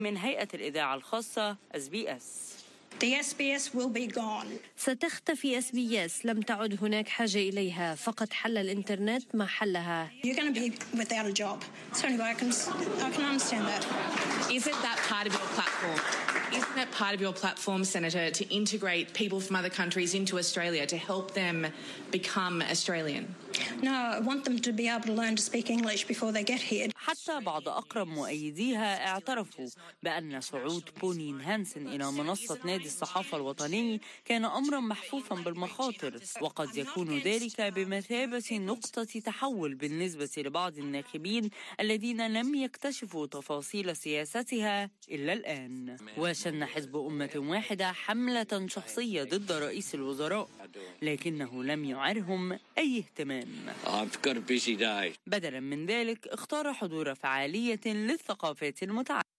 من هيئة الإذاعة الخاصة SBS. The SBS will be gone. ستختفي SBS. لم تعد هناك حاجة إليها، فقد حل الإنترنت محلها. You're going to be without a job. Certainly, I can understand that. Isn't that part of your platform? Isn't that part of your platform, Senator, to integrate people from other countries into Australia to help them become Australian? No, I want them to be able to learn to speak English before they get here. حتى بعض أقرب مؤيديها اعترفوا بأن صعود بونين هانسن إلى منصة نادي الصحافة الوطني كان أمرا محفوفا بالمخاطر، وقد يكون ذلك بمثابة نقطة تحول بالنسبة لبعض الناخبين الذين لم يكتشفوا تفاصيل سياستها إلا الآن. وشن حزب أمة واحدة حملة شخصية ضد رئيس الوزراء، لكنه لم يعرهم أي اهتمام. I've got a busy day. بدلا من ذلك اختار حضور فعالية للثقافات المتعددة.